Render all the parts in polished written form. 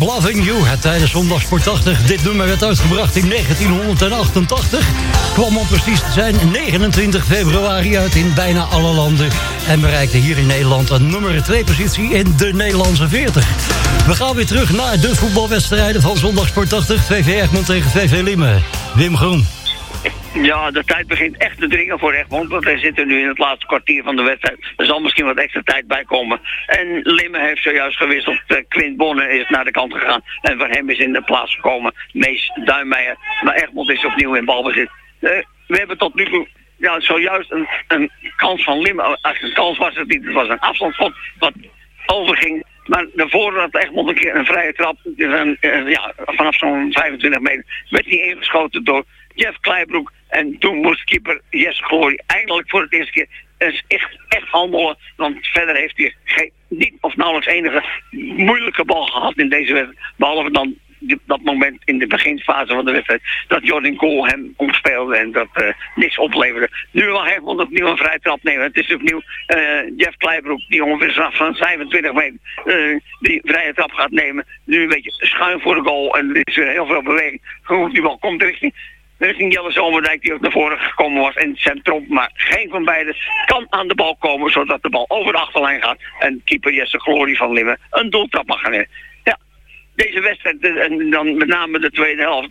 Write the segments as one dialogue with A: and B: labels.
A: Loving You, het tijdens Zondagsport 80. Dit nummer werd uitgebracht in 1988. Kwam om precies te zijn 29 februari uit in bijna alle landen. En bereikte hier in Nederland een nummer 2 positie in de Nederlandse 40. We gaan weer terug naar de voetbalwedstrijden van Zondagsport 80. VV Egmond tegen VV Limmen. Wim Groen.
B: Ja, de tijd begint echt te dringen voor Egmond, want wij zitten nu in het laatste kwartier van de wedstrijd. Er zal misschien wat extra tijd bij komen. En Limmen heeft zojuist gewisseld. Quint Bonne is naar de kant gegaan en voor hem is in de plaats gekomen Mees Duinmeijer. Maar Egmond is opnieuw in balbezit. We hebben tot nu toe zojuist een kans van Limmen. Als een kans was het niet, het was een afstandsschot wat overging. Maar daarvoor had Egmond een keer een vrije trap. Vanaf zo'n 25 meter werd hij ingeschoten door Jeff Kleibroek. En toen moest keeper Jesse Glory eindelijk voor het eerste keer echt handelen. Want verder heeft hij niet of nauwelijks enige moeilijke bal gehad in deze wedstrijd. Behalve dan dat moment in de beginfase van de wedstrijd dat Jordan Kool hem omspeelde en dat niks opleverde. Nu mag Egmond opnieuw een vrije trap nemen. Het is opnieuw Jeff Kleibroek die ongeveer van 25 meter die vrije trap gaat nemen. Nu een beetje schuin voor de goal en er is weer heel veel beweging. Die bal komt richting Jelle Zomerdijk die ook naar voren gekomen was in het centrum. Maar geen van beiden kan aan de bal komen zodat de bal over de achterlijn gaat. En keeper Jesse Glory van Limmen een doeltrap mag gaan nemen. Ja, deze wedstrijd en dan met name de tweede helft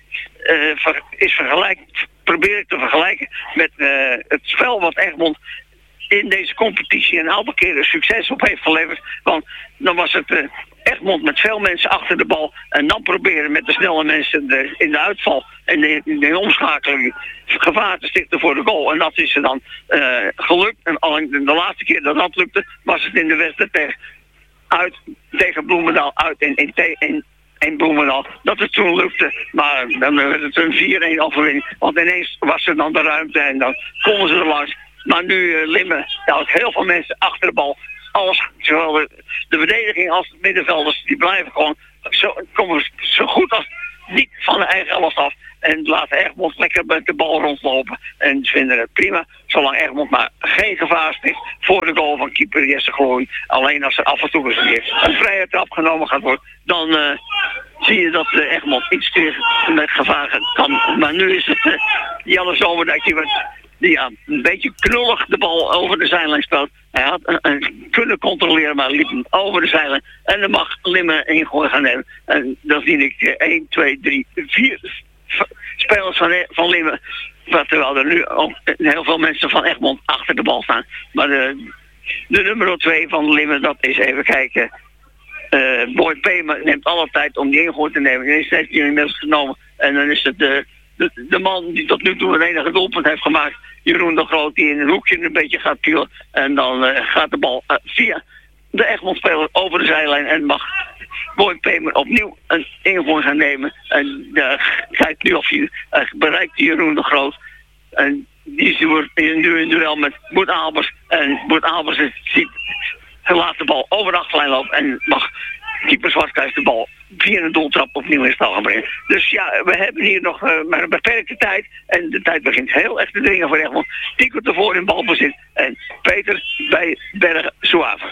B: probeer ik te vergelijken met het spel wat Egmond in deze competitie een aantal keren succes op heeft geleverd. Want dan was het Egmond met veel mensen achter de bal en dan proberen met de snelle mensen in de uitval en de omschakeling gevaar te stichten voor de goal. En dat is er dan gelukt. En de laatste keer dat dat lukte was het in de wedstrijd tegen Bloemendaal uit in Bloemendaal. Dat het toen lukte, maar dan werd het een 4-1 overwinning. Want ineens was er dan de ruimte en dan konden ze er langs. Maar nu Limmen, heel veel mensen achter de bal. Zowel de verdediging als de middenvelders, die blijven gewoon komen zo goed als niet van de eigen helft af. En laten Egmond lekker met de bal rondlopen. En ze vinden het prima, zolang Egmond maar geen gevaar sticht voor de goal van keeper Jesse Glory. Alleen als er af en toe eens een vrije trap genomen gaat worden, dan zie je dat Egmond iets tegen met gevaar kan. Maar nu is het Jelle Zomerdijk die een beetje knullig de bal over de zijlijn speelt. Hij had kunnen controleren, maar liep hem over de zijlijn. En dan mag Limmen ingooi gaan nemen. En dan zie ik 1, 2, 3, 4 spelers van Limmen. Terwijl er nu ook heel veel mensen van Egmond achter de bal staan. Maar de nummer 2 van Limmen, dat is even kijken. Boy Peemer neemt alle tijd om die ingooi te nemen. En is heeft hij inmiddels genomen. En dan is het de man die tot nu toe een enige doelpunt heeft gemaakt, Jeroen de Groot, die in een hoekje een beetje gaat pielen. En dan gaat de bal via de Egmond-speler over de zijlijn en mag Boy Peemer opnieuw een ingooi gaan nemen. En kijkt nu of hij bereikt Jeroen de Groot. En die wordt nu in duel met Boet Albers. En Boet Albers laat de bal over de achterlijn lopen en mag keeper Zwartkruis de bal via een doeltrap opnieuw in spel gaan brengen. Dus ja, we hebben hier nog maar een beperkte tijd. En de tijd begint heel erg te dringen voor Egmond. Tico ervoor in balbezit. En Peter bij Bergen Zouave.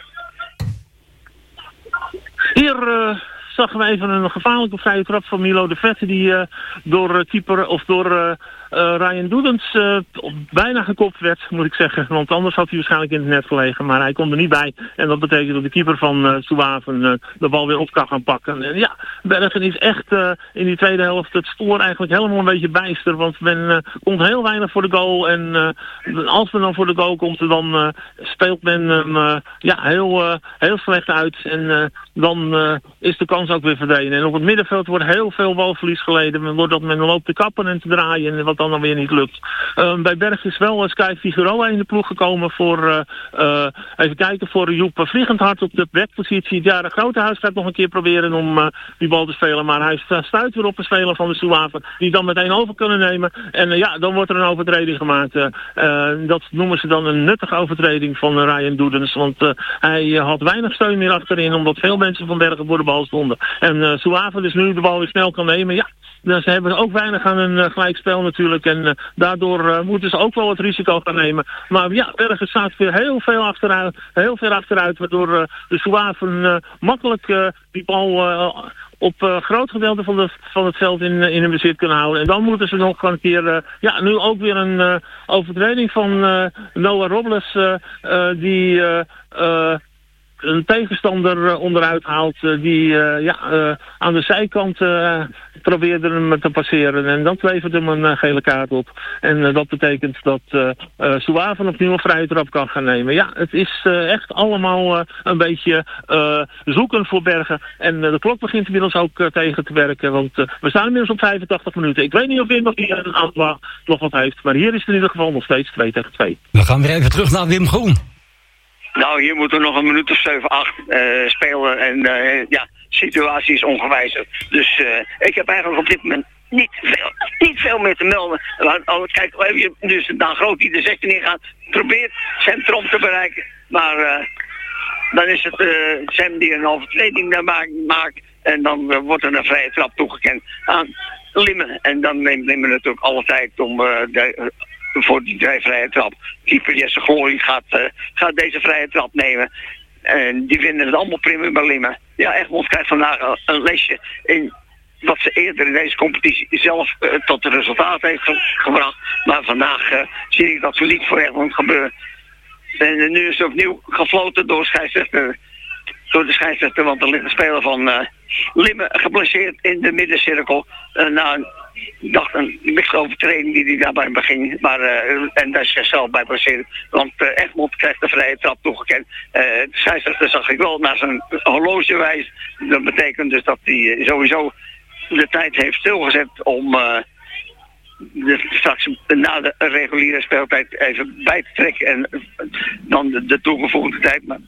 C: Hier zagen we even een gevaarlijke vrije trap van Milo de Vette die door keeper of door Ryan Doedens bijna gekopt werd, moet ik zeggen. Want anders had hij waarschijnlijk in het net gelegen. Maar hij kon er niet bij. En dat betekent dat de keeper van Zouave de bal weer op kan gaan pakken. En ja, Bergen is echt in die tweede helft het spoor eigenlijk helemaal een beetje bijster. Want men komt heel weinig voor de goal. En als men dan voor de goal komt, dan speelt men hem heel slecht uit. En dan is de kans ook weer verdwenen. En op het middenveld wordt heel veel balverlies geleden. Doordat men loopt te kappen en te draaien. En wat dan weer niet lukt. Bij Berg is wel Sky Figueroa in de ploeg gekomen voor even kijken, voor Joep Vliegendhart op de backpositie. Ja, de Grotehuis gaat nog een keer proberen om die bal te spelen, maar hij stuit weer op een speler van de Zouave die dan meteen over kunnen nemen. En dan wordt er een overtreding gemaakt. Dat noemen ze dan een nuttige overtreding van Ryan Doedens, want hij had weinig steun meer achterin, omdat veel mensen van Bergen voor de bal stonden. En Zouave dus nu de bal weer snel kan nemen, ja. Dus ze hebben ook weinig aan een gelijkspel natuurlijk. En daardoor moeten ze ook wel het risico gaan nemen. Maar ja, Bergen staat weer heel ver achteruit. Waardoor de Zouaven makkelijk die bal op groot gedeelte van het veld in hun bezit kunnen houden. En dan moeten ze nog een keer, nu ook weer een overtreding van Noah Robles, die een tegenstander onderuit haalt, die aan de zijkant probeerde hem te passeren. En dat levert hem een gele kaart op. En dat betekent dat Zouaven opnieuw een vrije trap kan gaan nemen. Ja, het is echt allemaal een beetje zoeken voor Bergen. En de klok begint inmiddels ook tegen te werken. Want we staan inmiddels op 85 minuten. Ik weet niet of Wim nog wat heeft. Maar hier is het in ieder geval nog steeds 2-2.
A: We gaan weer even terug naar Wim Groen.
B: Nou, hier moeten we nog een minuut of 7, 8 spelen. En de situatie is ongewijzigd. Dus ik heb eigenlijk op dit moment niet veel meer te melden. Kijk, dus Dan Groot die de 16 in gaat, probeert centrum te bereiken. Maar dan is het Sam die een overtreding daar maakt. En dan wordt er een vrije trap toegekend aan Limmen. En dan neemt Limmen natuurlijk alle tijd om voor die vrije trap. Keeper Jesse Glory gaat deze vrije trap nemen. En die vinden het allemaal prima bij Limmen. Ja, Egmond krijgt vandaag een lesje in wat ze eerder in deze competitie zelf tot het resultaat heeft gebracht. Maar vandaag zie ik dat zo niet voor Egmond gebeuren. En nu is het opnieuw gefloten door de scheidsrechter, want er ligt een speler van Limmen geblesseerd in de middencirkel. Na een lichte overtreding die hij daarbij beging. Maar, en daar is zichzelf bij blesseren. Want Egmond krijgt de vrije trap toegekend. De scheidsrechter zag ik wel naar zijn horloge wijzen. Dat betekent dus dat hij sowieso de tijd heeft stilgezet om straks na de reguliere speeltijd even bij te trekken. En dan de toegevoegde tijd. Maar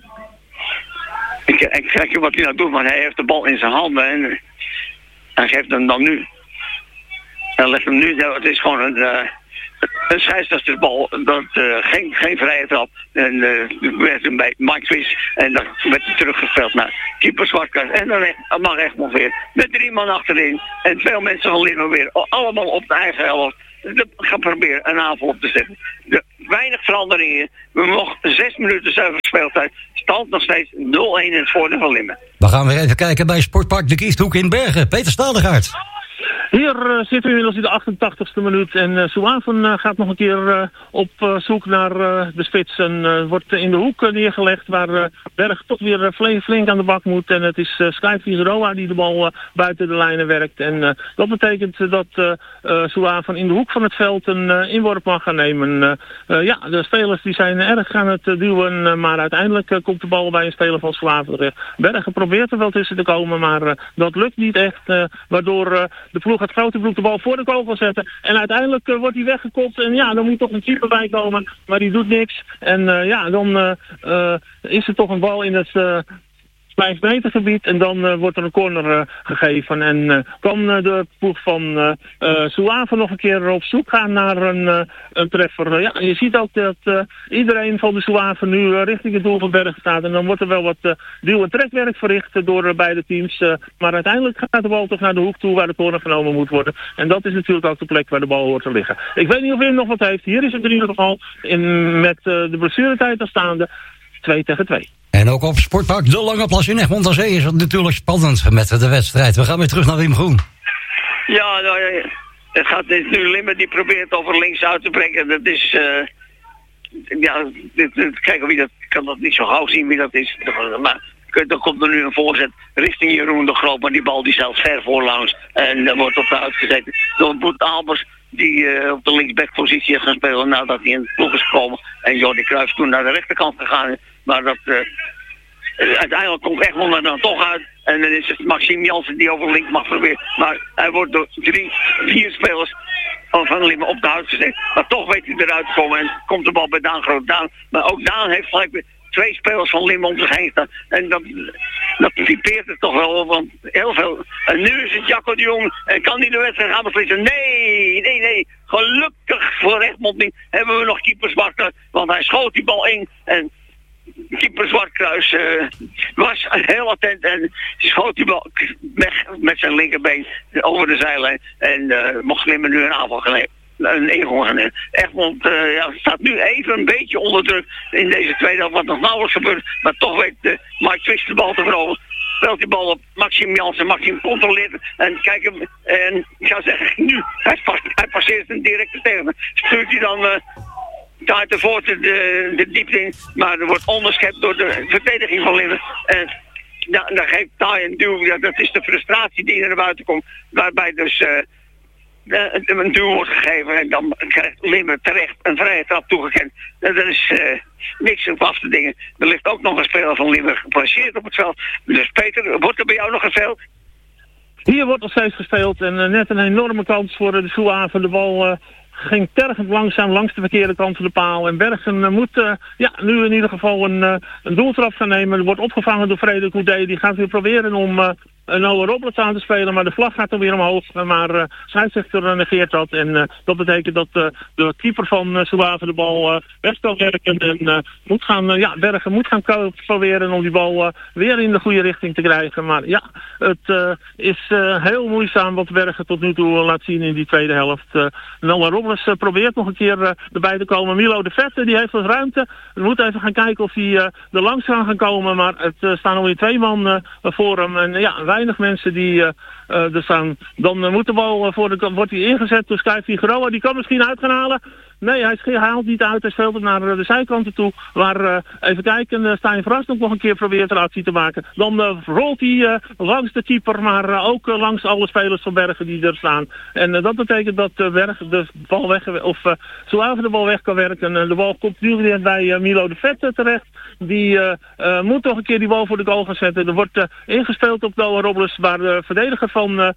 B: en kijk wat hij nou doet, maar hij heeft de bal in zijn handen en hij geeft hem dan nu. En legt hem nu, het is gewoon een scheidsrechtersbal, geen vrije trap. En werd hem bij Mike Twist en dan werd hij teruggespeeld naar keeper Zwartkruis. En dan mag Egmond weer met 3 man achterin en veel mensen van Limmen weer allemaal op de eigen helft. Gaan proberen een aanval op te zetten. Weinig veranderingen. We hebben nog 6 minuten 7 speeltijd. Stand nog steeds 0-1 in het voordeel van Limmen.
A: We gaan weer even kijken bij Sportpark De Kiefhoek in Bergen. Peter Stadegaard.
C: Hier zitten we inmiddels in de 88ste minuut en Zouaven gaat nog een keer op zoek naar de spits en wordt in de hoek neergelegd waar Berg toch weer flink aan de bak moet. En het is Sky Figueroa die de bal buiten de lijnen werkt. En dat betekent dat Zouaven in de hoek van het veld een inworp mag gaan nemen. De spelers die zijn erg aan het duwen, maar uiteindelijk komt de bal bij een speler van Zouaven terecht. Berg probeert er wel tussen te komen, maar dat lukt niet echt, waardoor de ploeg het grote ploeg de bal voor de kogel zetten. En uiteindelijk wordt hij weggekopt. En dan moet toch een keeper bij komen. Maar die doet niks. En dan is er toch een bal in het 5 meter gebied. En dan wordt er een corner gegeven. En kan de ploeg van Zouaven nog een keer op zoek gaan naar een treffer. Je ziet ook dat iedereen van de Zouaven nu richting het doel van Bergen staat. En dan wordt er wel wat duw- en trekwerk verricht door beide teams. Maar uiteindelijk gaat de bal toch naar de hoek toe waar de corner genomen moet worden. En dat is natuurlijk ook de plek waar de bal hoort te liggen. Ik weet niet of Wim nog wat heeft. Hier is het in ieder geval met de blessuretijd aanstaande 2-2.
A: En ook op Sportpark De Lange Plas in Egmond aan Zee is het natuurlijk spannend met de wedstrijd. We gaan weer terug naar Wim Groen.
B: Ja, het gaat nu Limmen die probeert over links uit te brengen. Dat is kijken wie dat kan dat niet zo gauw zien wie dat is. Maar dan komt er nu een voorzet richting Jeroen de Groot, maar die bal die zelfs ver voorlangs en wordt op de uitgezet door Boet Albers die op de linksbackpositie is gaan spelen nadat hij in de ploeg is gekomen en Jordi Cruijff toen naar de rechterkant gegaan is. Maar dat uiteindelijk komt Egmond er dan toch uit en dan is het Maxime Jansen die over links mag proberen. Maar hij wordt door 3-4 spelers van Limmen op de huid gezet. Maar toch weet hij eruit te komen en komt de bal bij Daan Groot. Maar ook Daan heeft gelijk weer 2 spelers van Limmen om zich heen staan. En dat typeert het toch wel, want heel veel. En nu is het Jacco de Jong en kan hij de wedstrijd gaan beslissen? Nee. Gelukkig voor Egmond niet hebben we nog keeper Zwartkruis, want hij schoot die bal in en keeper Zwartkruis was heel attent en schoot die bal weg met zijn linkerbeen over de zijlijn en mocht Limmen nu een aanval gaan nemen. Een ingang. Egmond staat nu even een beetje onder druk in deze tweede helft, wat nog nauwelijks gebeurt. Maar toch weet Mike Twist de bal te veroveren. speelt die bal op Maxime Jansen. Maxime controleert en kijk hem. En ik zou zeggen, nu, hij passeert een directe tegen. Stuurt hij dan uit de voort de diepte in. Maar er wordt onderschept door de verdediging van Limmen. En dan geeft Ty een duw. Dat is de frustratie die er naar buiten komt. Waarbij dus een duw wordt gegeven. En dan krijgt Limmen terecht een vrije trap toegekend. Er is niks op af te dingen. Er ligt ook nog een speler van Limmen geplaceerd op het veld. Dus Peter, wordt er bij jou nog gespeeld?
C: Hier wordt nog steeds gespeeld. En net een enorme kans voor de Zouave. De bal ging tergend langzaam langs de verkeerde kant van de paal. En Bergen moet nu in ieder geval een doeltrap gaan nemen. Er wordt opgevangen door Frederik Houdé. Die gaat weer proberen om Noah Roberts aan te spelen. Maar de vlag gaat dan weer omhoog. Maar scheidsrechter negeert dat. En dat betekent dat de keeper van Zouave de bal weg kan werken. En moet gaan, Bergen moet gaan proberen om die bal weer in de goede richting te krijgen. Maar ja, het is heel moeizaam wat Bergen tot nu toe laat zien in die tweede helft. Noah Roberts probeert nog een keer erbij te komen. Milo de Vette, die heeft wat ruimte. We moeten even gaan kijken of hij er langs gaan komen. Maar het staan alweer 2 man voor hem. En weinig mensen die er staan. Dan moet de bal wordt hij ingezet door Sky Figueroa. Die kan misschien uit gaan halen. Nee, hij haalt niet uit. Hij speelt het naar de zijkanten toe. Waar, even kijken, Stijn Verrast nog een keer probeert een actie te maken. Dan rolt hij langs de keeper, maar ook langs alle spelers van Bergen die er staan. En dat betekent dat Bergen de bal Zouave de bal weg kan werken. De bal komt nu weer bij Milo de Vette terecht. Die moet nog een keer die bal voor de goal gaan zetten. Er wordt ingespeeld op Noah Robles, waar de verdediger van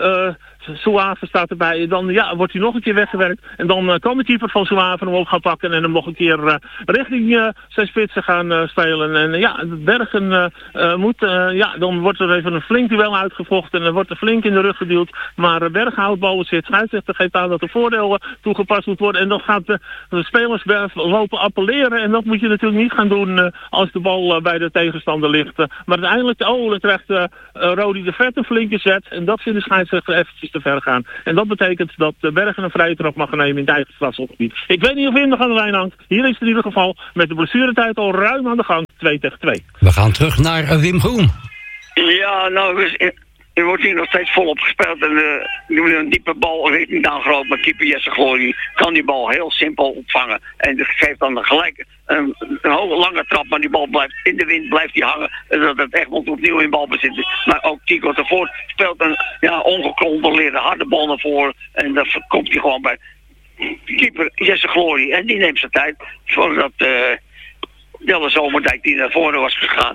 C: Zouave staat erbij. Dan wordt hij nog een keer weggewerkt. En dan kan de keeper van Zouave hem op gaan pakken en hem nog een keer richting zijn spitsen gaan spelen. En Bergen dan wordt er even een flink duel uitgevochten en er wordt er flink in de rug geduwd. Maar Bergen houdt balbezit. Scheidsrechter geeft aan dat er voordeel toegepast moet worden. En dan gaat de spelers lopen appelleren. En dat moet je natuurlijk niet gaan doen als de bal bij de tegenstander ligt. Maar uiteindelijk, dan krijgt Rodi de Vet een flinke zet. En dat vindt de scheidsrechter eventjes te ver gaan. En dat betekent dat Bergen een vrije trap mag nemen in het eigen strafschopgebied. Ik weet niet of hij nog aan de lijn hangt. Hier is het in ieder geval met de blessuretijd al ruim aan de gang. 2-2.
A: We gaan terug naar Wim Groen.
B: Ja, nou, er wordt hier nog steeds volop gespeeld. En een diepe bal richting Daan Groot. Maar keeper Jesse Glory kan die bal heel simpel opvangen. En dat geeft dan gelijk een hoge lange trap. Maar die bal blijft in de wind, blijft die hangen. En dat het Egmond opnieuw in balbezit is. Maar ook Tico tevoort speelt een ongecontroleerde harde bal naar voren. En dat komt hij gewoon bij keeper Jesse Glory. En die neemt zijn tijd voordat Jelle Zomerdijk die naar voren was gegaan.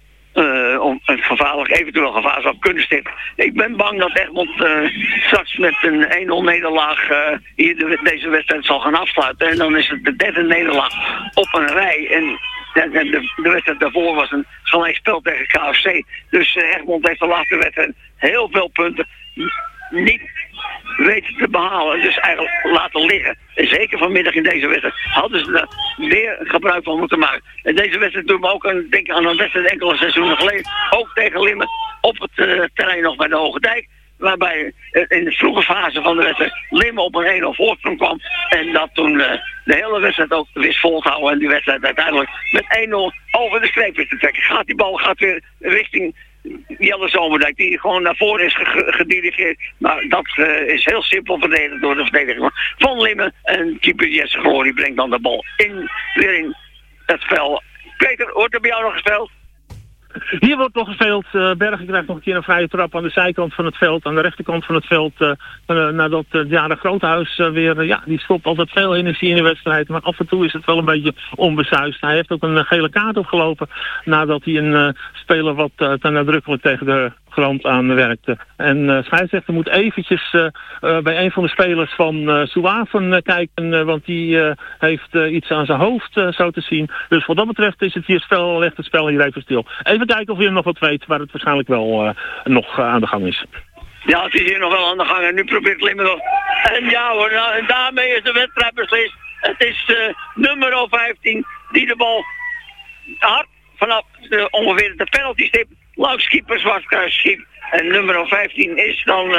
B: Om een eventueel gevaar zou kunnen stichten. Ik ben bang dat Egmond straks met een 1-0 nederlaag hier deze wedstrijd zal gaan afsluiten. En dan is het de derde nederlaag op een rij. En de wedstrijd daarvoor was een gelijkspel tegen KFC. Dus Egmond heeft de laatste wedstrijd heel veel punten niet weten te behalen. Dus eigenlijk laten liggen. En zeker vanmiddag in deze wedstrijd hadden ze er weer gebruik van moeten maken. En deze wedstrijd doen we ook denk aan een wedstrijd enkele seizoenen geleden. Ook tegen Limmen op het terrein nog bij de Hoge Dijk. Waarbij in de vroege fase van de wedstrijd Limmen op een 1-0 voorsprong kwam. En dat toen de hele wedstrijd ook wist vol te houden. En die wedstrijd uiteindelijk met 1-0 over de streep wist te trekken. Die bal gaat weer richting Jelle Zomerdijk, die gewoon naar voren is gedirigeerd. Maar dat is heel simpel verdedigd door de verdediging van Limmen. En keeper Jesse Glory brengt dan de bal weer in het spel. Peter, wordt er bij jou nog gespeeld?
C: Hier wordt nog gespeeld. Bergen krijgt nog een keer een vrije trap aan de zijkant van het veld. Aan de rechterkant van het veld. Nadat de Groothuis die stopt altijd veel energie in de wedstrijd. Maar af en toe is het wel een beetje onbesuisd. Hij heeft ook een gele kaart opgelopen. Nadat hij een speler wat te nadrukkelijk tegen de grond aan werkte. En scheidsrechter moet eventjes bij een van de spelers van Zouave kijken. Want die heeft iets aan zijn hoofd zo te zien. Dus wat dat betreft is het hier ligt het spel hier even stil. Even kijken of je nog wat weet, waar het waarschijnlijk wel nog aan de gang is.
B: Ja, het is hier nog wel aan de gang en nu probeert Limmen nog. En ja hoor, en daarmee is de wedstrijd beslist. Het is nummer 15 die de bal hard vanaf ongeveer de penaltystip langs keeper Zwartkruis schiet. En nummer 15 is dan,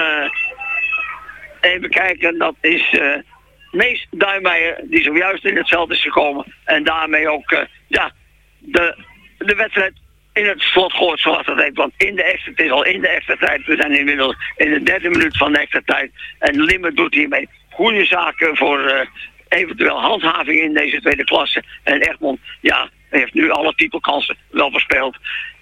B: even kijken, dat is Mees Duijmeijer die zojuist in het veld is gekomen. En daarmee ook de wedstrijd in het slot gooit zoals dat heet. Want het is al in de extra tijd. We zijn inmiddels in de 3e minuut van de extra tijd. En Limmen doet hiermee goede zaken voor eventueel handhaving in deze tweede klasse. En Egmond, heeft nu alle titelkansen wel verspeeld.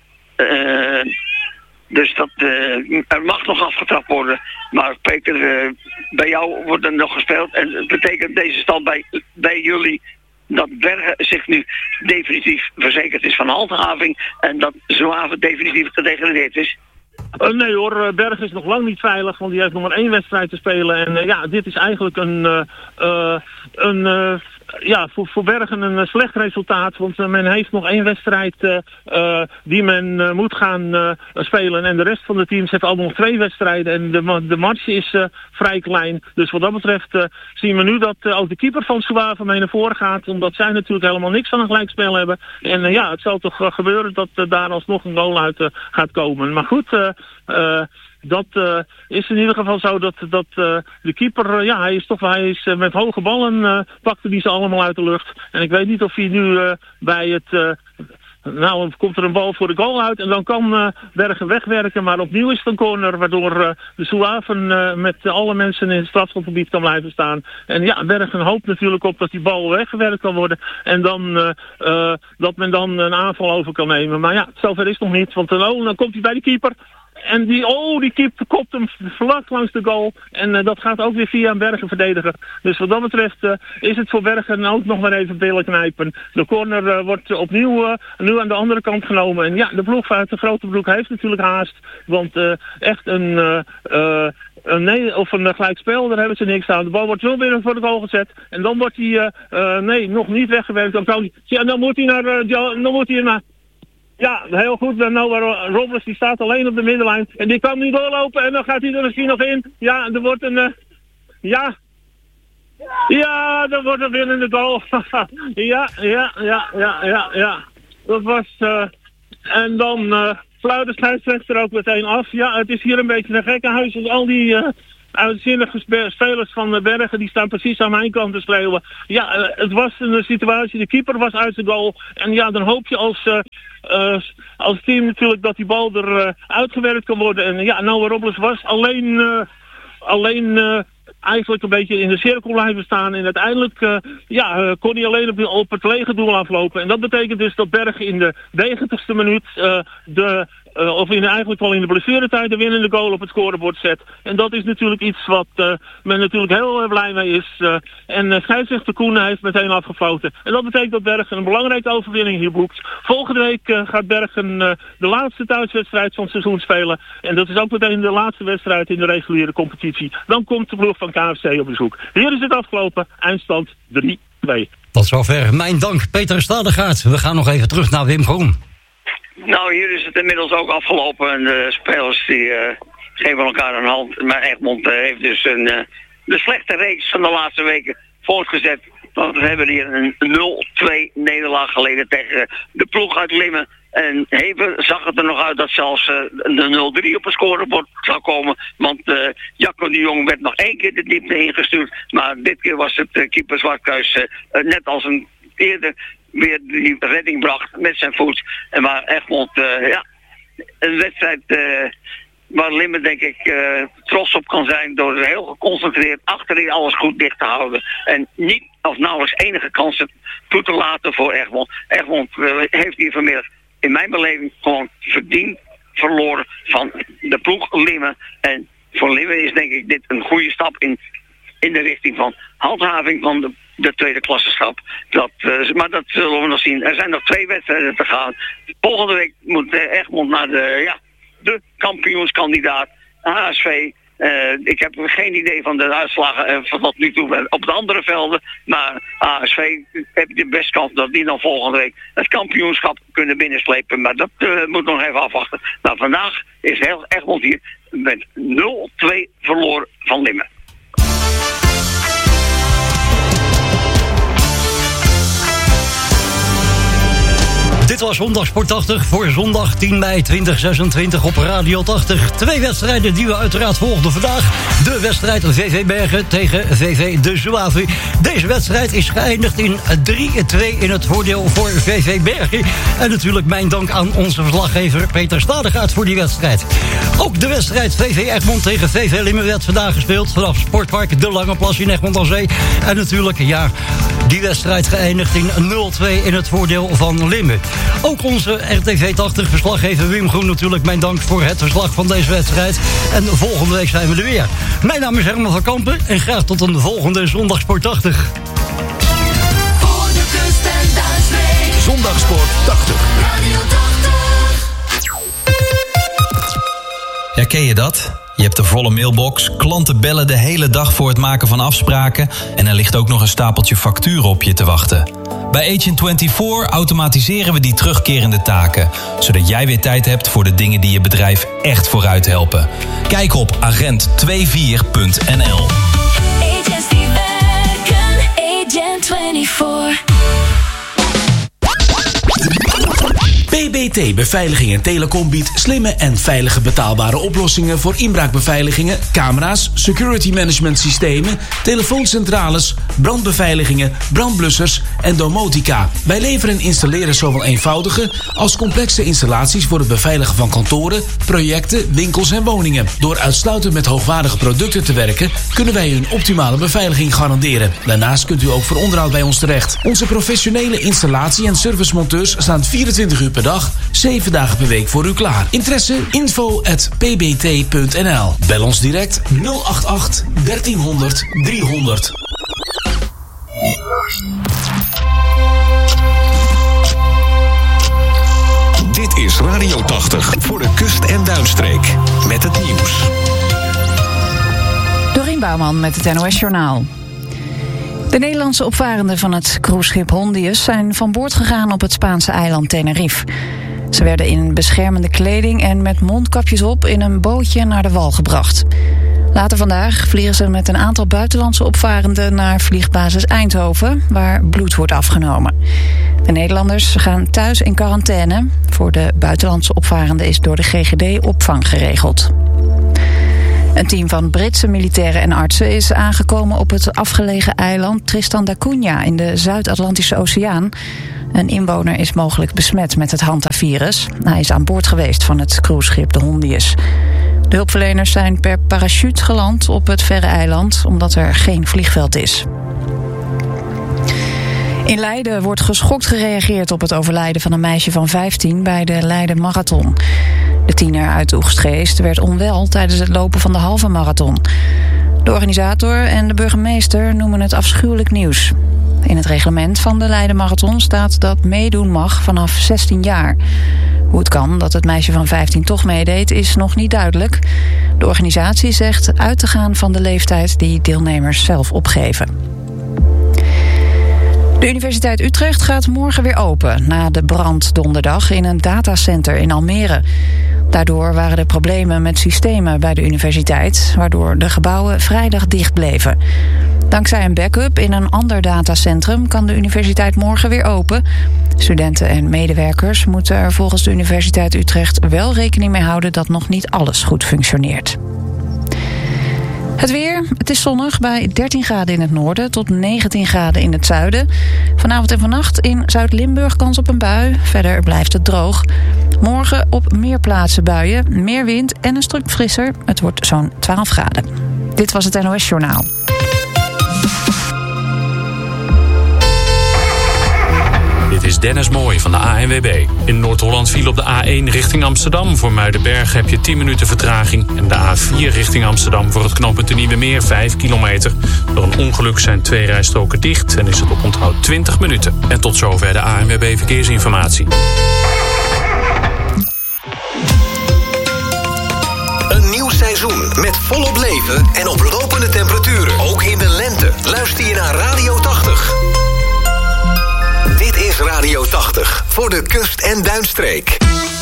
B: Dus er mag nog afgetrapt worden. Maar Peter, bij jou wordt er nog gespeeld. En het betekent deze stand bij jullie dat Bergen zich nu definitief verzekerd is van handhaving. En dat Zouave definitief gedegradeerd is.
C: Nee hoor, Bergen is nog lang niet veilig, want die heeft nog maar 1 wedstrijd te spelen. En dit is eigenlijk voor Bergen een slecht resultaat. Want men heeft nog 1 wedstrijd die men moet gaan spelen. En de rest van de teams heeft allemaal nog 2 wedstrijden. En de marge is vrij klein. Dus wat dat betreft zien we nu dat ook de keeper van Zouave mee naar voren gaat. Omdat zij natuurlijk helemaal niks van een gelijkspel hebben. En het zal toch gebeuren dat daar alsnog een goal uit gaat komen. Maar goed, dat is in ieder geval zo dat de keeper, hij is met hoge ballen pakte die ze allemaal uit de lucht. En ik weet niet of hij nu bij het... komt er een bal voor de goal uit en dan kan Bergen wegwerken. Maar opnieuw is het een corner waardoor de Zouaven met alle mensen in het strafschopgebied kan blijven staan. En Bergen hoopt natuurlijk op dat die bal weggewerkt kan worden. En dan dat men dan een aanval over kan nemen. Maar zover is het nog niet. Want dan komt hij bij de keeper. En die keeper kopt hem vlak langs de goal. En dat gaat ook weer via een Bergen verdediger. Dus wat dat betreft is het voor Bergen ook nog maar even billen knijpen. De corner wordt opnieuw nu aan de andere kant genomen. En de ploeg uit de Grote Broek heeft natuurlijk haast. Want echt een gelijkspel, daar hebben ze niks aan. De bal wordt zo weer voor de goal gezet. En dan wordt hij nog niet weggewerkt. Dan moet hij naar... Ja, heel goed. Noah Robles die staat alleen op de middenlijn. En die kan niet doorlopen en dan gaat hij er misschien nog in. Ja, er wordt een... Ja, dan wordt er weer in de goal. Ja. Dat was... En dan fluit de scheidsrechter ook meteen af. Ja, het is hier een beetje een gekkenhuis. En al die... uitzinnige spelers van Bergen, die staan precies aan mijn kant te schreeuwen. Ja, het was een situatie, de keeper was uit de goal. En dan hoop je als team natuurlijk dat die bal er uitgewerkt kan worden. En Noah Robles was alleen eigenlijk een beetje in de cirkel blijven staan. En uiteindelijk kon hij alleen op het lege doel aflopen. En dat betekent dus dat Bergen in de 90ste minuut eigenlijk wel in de blessuretijd de winnende goal op het scorebord zet. En dat is natuurlijk iets wat men natuurlijk heel blij mee is. En scheidsrechter Koenen heeft meteen afgefloten. En dat betekent dat Bergen een belangrijke overwinning hier boekt. Volgende week gaat Bergen de laatste thuiswedstrijd van het seizoen spelen. En dat is ook meteen de laatste wedstrijd in de reguliere competitie. Dan komt de ploeg van KFC op bezoek. Hier is het afgelopen. Eindstand 3-2.
A: Tot zover. Mijn dank, Peter Stadegaard. We gaan nog even terug naar Wim Groen.
B: Nou, hier is het inmiddels ook afgelopen. En de spelers die geven elkaar een hand. Maar Egmond heeft dus de slechte reeks van de laatste weken voortgezet. Want we hebben hier een 0-2 nederlaag geleden tegen de ploeg uit Limmen. En even zag het er nog uit dat zelfs de 0-3 op het scorebord zou komen. Want Jacco de Jong werd nog 1 keer de diepte ingestuurd. Maar dit keer was het keeper Zwartkuis net als een eerder weer die redding bracht met zijn voet. En waar Egmond een wedstrijd waar Limmen denk ik trots op kan zijn door heel geconcentreerd achterin alles goed dicht te houden. En niet of nauwelijks enige kansen toe te laten voor Egmond. Egmond heeft hier vanmiddag in mijn beleving gewoon verdiend verloren van de ploeg Limmen. En voor Limmen is denk ik dit een goede stap in de richting van handhaving van de tweede klassenschap. Maar dat zullen we nog zien. Er zijn nog 2 wedstrijden te gaan. Volgende week moet Egmond naar de kampioenskandidaat HSV. Ik heb geen idee van de uitslagen van tot nu toe op de andere velden. Maar HSV heeft de beste kans dat die dan volgende week het kampioenschap kunnen binnenslepen. Maar dat moet nog even afwachten. Nou, vandaag is Egmond hier met 0-2 verloren van Limmen.
A: Dit was Zondag Sport 80 voor zondag 10 mei 2026 op Radio 80. 2 wedstrijden die we uiteraard volgden vandaag. De wedstrijd VV Bergen tegen VV De Zouave. Deze wedstrijd is geëindigd in 3-2 in het voordeel voor VV Bergen. En natuurlijk mijn dank aan onze verslaggever Peter Stadegaard voor die wedstrijd. Ook de wedstrijd VV Egmond tegen VV Limmen werd vandaag gespeeld vanaf Sportpark De Lange Plas in Egmond aan Zee. En natuurlijk, ja, die wedstrijd geëindigd in 0-2 in het voordeel van Limmen. Ook onze RTV 80 verslaggever Wim Groen natuurlijk mijn dank voor het verslag van deze wedstrijd. En volgende week zijn we er weer. Mijn naam is Herman van Kampen en graag tot een volgende Zondagsport 80.
D: Voor de kust en Duitsland.
E: Zondagsport 80.
D: Radio 80.
F: Ja, ken je dat? Je hebt de volle mailbox, klanten bellen de hele dag voor het maken van afspraken en er ligt ook nog een stapeltje facturen op je te wachten. Bij Agent24 automatiseren we die terugkerende taken, zodat jij weer tijd hebt voor de dingen die je bedrijf echt vooruit helpen. Kijk op agent24.nl.
D: Agents die werken, Agent24.
E: PBT Beveiliging en Telecom biedt slimme en veilige betaalbare oplossingen voor inbraakbeveiligingen, camera's, security management systemen, telefooncentrales, brandbeveiligingen, brandblussers en domotica. Wij leveren en installeren zowel eenvoudige als complexe installaties voor het beveiligen van kantoren, projecten, winkels en woningen. Door uitsluitend met hoogwaardige producten te werken, kunnen wij u een optimale beveiliging garanderen. Daarnaast kunt u ook voor onderhoud bij ons terecht. Onze professionele installatie- en servicemonteurs staan 24 uur per dag, 7 dagen per week voor u klaar. Interesse? info@pbt.nl. Bel ons direct 088 1300 300.
G: Dit is Radio 80 voor de kust- en duinstreek. Met het nieuws.
H: Dorien Bouwman met het NOS Journaal. De Nederlandse opvarenden van het cruiseschip Hondius zijn van boord gegaan op het Spaanse eiland Tenerife. Ze werden in beschermende kleding en met mondkapjes op in een bootje naar de wal gebracht. Later vandaag vliegen ze met een aantal buitenlandse opvarenden naar vliegbasis Eindhoven, waar bloed wordt afgenomen. De Nederlanders gaan thuis in quarantaine. Voor de buitenlandse opvarenden is door de GGD opvang geregeld. Een team van Britse militairen en artsen is aangekomen op het afgelegen eiland Tristan da Cunha in de Zuid-Atlantische Oceaan. Een inwoner is mogelijk besmet met het hantavirus. Hij is aan boord geweest van het cruiseschip de Hondius. De hulpverleners zijn per parachute geland op het verre eiland, omdat er geen vliegveld is. In Leiden wordt geschokt gereageerd op het overlijden van een meisje van 15 bij de Leiden Marathon. De tiener uit Oegstgeest werd onwel tijdens het lopen van de halve marathon. De organisator en de burgemeester noemen het afschuwelijk nieuws. In het reglement van de Leiden Marathon staat dat meedoen mag vanaf 16 jaar. Hoe het kan dat het meisje van 15 toch meedeed is nog niet duidelijk. De organisatie zegt uit te gaan van de leeftijd die deelnemers zelf opgeven. De Universiteit Utrecht gaat morgen weer open na de brand donderdag in een datacenter in Almere. Daardoor waren er problemen met systemen bij de universiteit, waardoor de gebouwen vrijdag dicht bleven. Dankzij een backup in een ander datacentrum kan de universiteit morgen weer open. Studenten en medewerkers moeten er volgens de Universiteit Utrecht wel rekening mee houden dat nog niet alles goed functioneert. Het weer, het is zonnig bij 13 graden in het noorden tot 19 graden in het zuiden. Vanavond en vannacht in Zuid-Limburg kans op een bui. Verder blijft het droog. Morgen op meer plaatsen buien, meer wind en een stuk frisser. Het wordt zo'n 12 graden. Dit was het NOS Journaal.
I: Dit is Dennis Mooij van de ANWB. In Noord-Holland viel op de A1 richting Amsterdam. Voor Muidenberg heb je 10 minuten vertraging. En de A4 richting Amsterdam voor het knooppunt de Nieuwe Meer 5 kilometer. Door een ongeluk zijn 2 rijstroken dicht en is het op onthoud 20 minuten. En tot zover de ANWB Verkeersinformatie.
G: Een nieuw seizoen met volop leven en oplopende temperaturen. Ook in de lente. Luister je naar Radio 80. Dit is Radio 80 voor de kust- en duinstreek.